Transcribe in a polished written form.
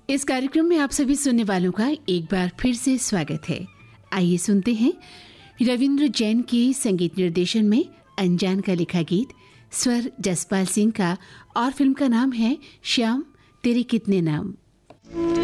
इस कार्यक्रम में आप सभी सुनने वालों का एक बार फिर से स्वागत है। आइए सुनते हैं रविंद्र जैन के संगीत निर्देशन में अनजान का लिखा गीत, स्वर जसपाल सिंह का, और फिल्म का नाम है श्याम तेरे कितने नाम।